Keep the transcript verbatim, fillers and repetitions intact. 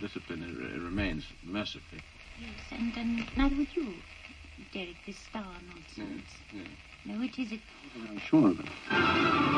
discipline uh, remains, mercifully. Yes, and, and neither would you, Derek, this star nonsense. Yes, yes. No, it is it. I'm sure of it.